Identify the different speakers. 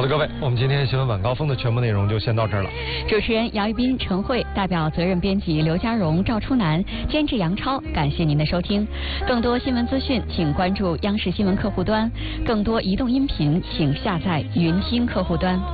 Speaker 1: 好的，各位，我们今天新闻晚高峰的全部内容就先到这儿了。
Speaker 2: 主持人姚一斌、陈慧，代表责任编辑刘家荣、赵初南，监制杨超，感谢您的收听。更多新闻资讯，请关注央视新闻客户端；更多移动音频，请下载云听客户端。